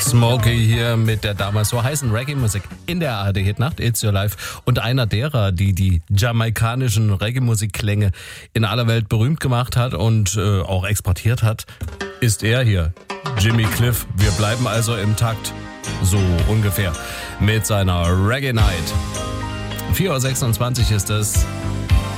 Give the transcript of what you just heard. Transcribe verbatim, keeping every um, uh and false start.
Smokey hier mit der damals so heißen Reggae-Musik in der A R D-Hitnacht, It's Your Life. Und einer derer, die die jamaikanischen Reggae-Musikklänge in aller Welt berühmt gemacht hat und äh, auch exportiert hat, ist er hier, Jimmy Cliff. Wir bleiben also im Takt, so ungefähr, mit seiner Reggae Night. vier Uhr sechsundzwanzig ist es.